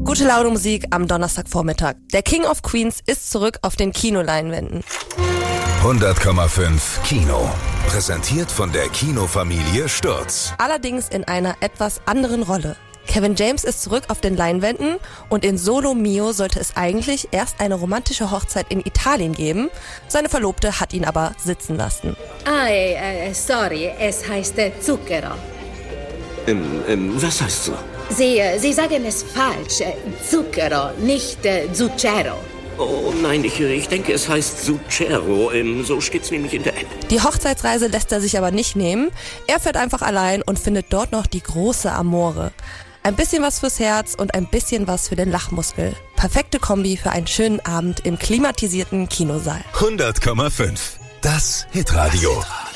Gute Laune Musik am Donnerstagvormittag. Der King of Queens ist zurück auf den Kinoleinwänden. 100,5 Kino. Präsentiert von der Kinofamilie Stürz. Allerdings in einer etwas anderen Rolle. Kevin James ist zurück auf den Leinwänden und in Solo Mio sollte es eigentlich erst eine romantische Hochzeit in Italien geben. Seine Verlobte hat ihn aber sitzen lassen. Sorry, es heißt Zucchero. Was heißt so? Sie sagen es falsch. Zucchero, nicht Zucchero. Oh nein, ich denke, es heißt Zucchero. So steht's nämlich in der App. Die Hochzeitsreise lässt er sich aber nicht nehmen. Er fährt einfach allein und findet dort noch die große Amore. Ein bisschen was fürs Herz und ein bisschen was für den Lachmuskel. Perfekte Kombi für einen schönen Abend im klimatisierten Kinosaal. 100,5. Das Hitradio.